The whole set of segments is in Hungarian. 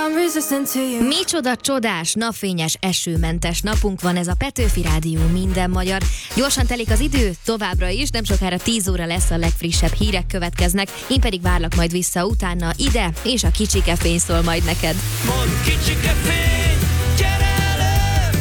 Micsoda csodás, napfényes, esőmentes napunk van, ez a Petőfi Rádió minden magyar. Gyorsan telik az idő, továbbra is, nem sokára 10 óra lesz, a legfrissebb hírek következnek, én pedig várlak majd vissza utána ide, és a kicsike fény szól majd neked. Mondd kicsike fény, gyere elő!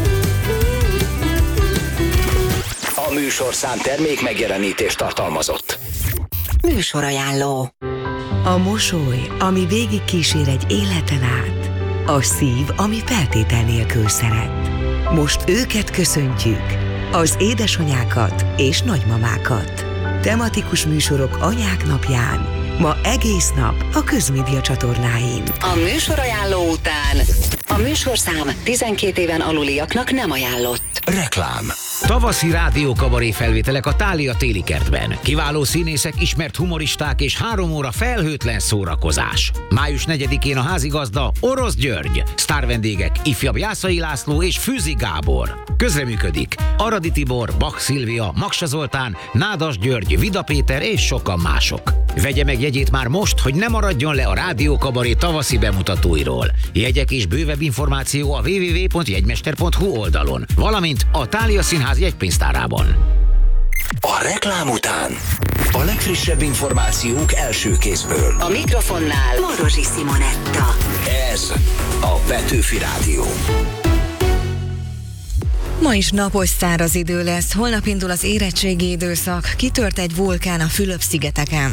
A műsorszám termék megjelenítést tartalmazott. Műsorajánló. A mosoly, ami végig kísér egy életen át. A szív, ami feltétel nélkül szeret. Most őket köszöntjük, az édesanyákat és nagymamákat. Tematikus műsorok anyák napján. Ma egész nap a Közmédia csatornáin. A műsorajánló után a műsorszám 12 éven aluliaknak nem ajánlott. Reklám. Tavaszi rádiókabaré felvételek a Thália téli kertben. Kiváló színészek, ismert humoristák és 3 óra felhőtlen szórakozás. Május 4-én a házigazda Orosz György. Sztárvendégek ifjabb Jászai László és Fűzi Gábor. Közreműködik Aradi Tibor, Bach Szilvia, Maksa Zoltán, Nádas György, Vida Péter és sokan mások. Vegye meg jegyét már most, hogy ne maradjon le a rádiókabaré tavaszi bemutatóiról. Jegyek és bővebb információ a www.jegymester.hu oldalon, valamint a Thália Színház jegypénztárában. A reklám után a legfrissebb információk első kézből. A mikrofonnál Morosi Simonetta. Ez a Petőfi Rádió. Ma is napos, száraz idő lesz, holnap indul az érettségi időszak, kitört egy vulkán a Fülöp-szigeteken.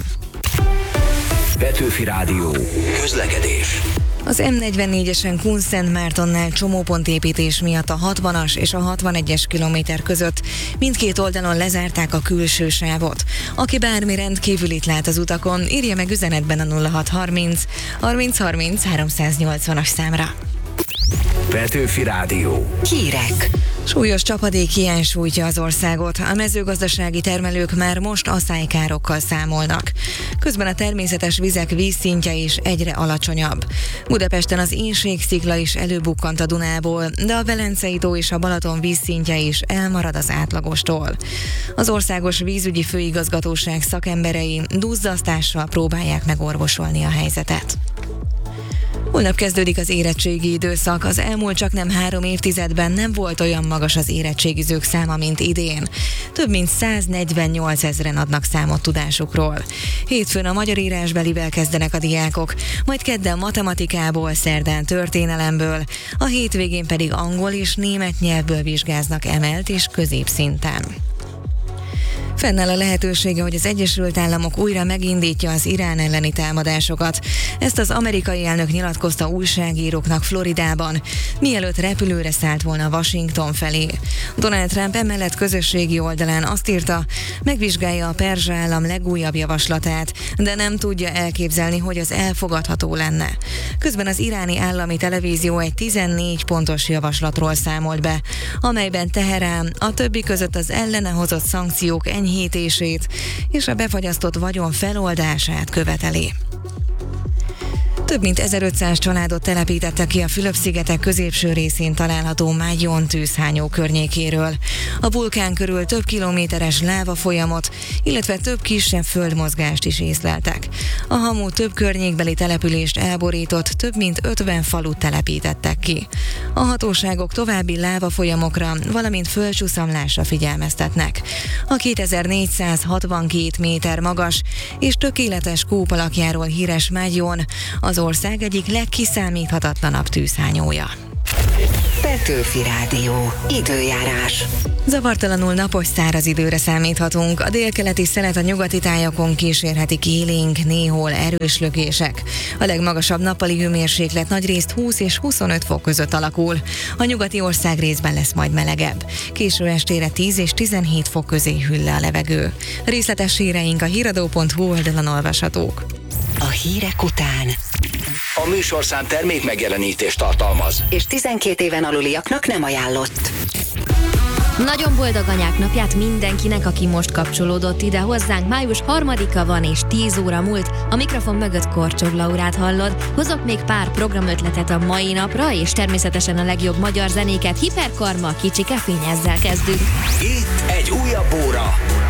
Petőfi Rádió. Közlekedés. Az M44-esen Kunszentmártonnál csomópontépítés miatt a 60-as és a 61-es kilométer között mindkét oldalon lezárták a külső sávot. Aki bármi rendkívülit lát az utakon, írja meg üzenetben a 0630 30 30 380-as számra. Petőfi Rádió. Hírek. Súlyos csapadékhiány sújtja az országot. A mezőgazdasági termelők már most aszálykárokkal számolnak. Közben a természetes vizek vízszintje is egyre alacsonyabb. Budapesten az Inségszikla is előbukkant a Dunából, de a Velencei tó és a Balaton vízszintje is elmarad az átlagostól. Az Országos Vízügyi Főigazgatóság szakemberei duzzasztással próbálják megorvosolni a helyzetet. Holnap kezdődik az érettségi időszak. Az elmúlt csaknem 3 évtizedben nem volt olyan magas az érettségizők száma, mint idén. Több mint 148 000-en adnak számot tudásukról. Hétfőn a magyar írásbelivel kezdenek a diákok, majd kedden matematikából, szerdán történelemből, a hétvégén pedig angol és német nyelvből vizsgáznak emelt és középszinten. Fennáll a lehetősége, hogy az Egyesült Államok újra megindítja az Irán elleni támadásokat. Ezt az amerikai elnök nyilatkozta újságíróknak Floridában, mielőtt repülőre szállt volna Washington felé. Donald Trump emellett közösségi oldalán azt írta, megvizsgálja a perzsa állam legújabb javaslatát, de nem tudja elképzelni, hogy az elfogadható lenne. Közben az iráni állami televízió egy 14 pontos javaslatról számolt be, amelyben Teherán a többi között az ellene hozott szankciók enyhítését és a befagyasztott vagyon feloldását követeli. Több mint 1500 családot telepítettek ki a Fülöp-szigetek középső részén található Mágyon tűzhányó környékéről. A vulkán körül több kilométeres lávafolyamot, illetve több kisebb földmozgást is észleltek. A hamu több környékbeli települést elborított, több mint 50 falut telepítettek ki. A hatóságok további lávafolyamokra, valamint földcsuszamlásra figyelmeztetnek. A 2462 méter magas és tökéletes kúp alakjáról híres Mágyon az ország egyik legkiszámíthatatlanabb tűzhányója. Petőfi Rádió. Időjárás. Zavartalanul napos, száraz időre számíthatunk. A délkeleti szelet a nyugati tájakon kísérhetik élénk, néhol erős lökések. A legmagasabb nappali hőmérséklet nagyrészt 20 és 25 fok között alakul. A nyugati ország részben lesz majd melegebb. Késő estére 10 és 17 fok közé hűl le a levegő. Részletes híreink a híradó.hu oldalon olvashatók. A hírek után A műsorszám termék megjelenítést tartalmaz. és 12 éven aluliaknak nem ajánlott. Nagyon boldog anyák napját mindenkinek, aki most kapcsolódott ide hozzánk. Május 3-a van és 10 óra múlt. A mikrofon mögött Korcsog Laurát hallod. Hozok még pár programötletet a mai napra, és természetesen a legjobb magyar zenéket. Hiperkarma, kicsike fény, ezzel kezdünk. Itt egy újabb óra